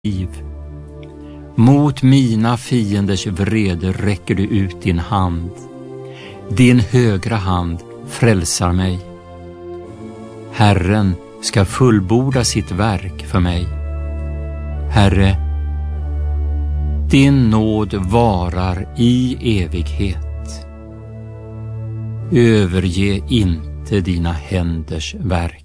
liv. Mot mina fienders vrede räcker du ut din hand. Din högra hand frälsar mig. Herren ska fullborda sitt verk för mig. Herre, din nåd varar i evighet. Överge inte dina händers verk.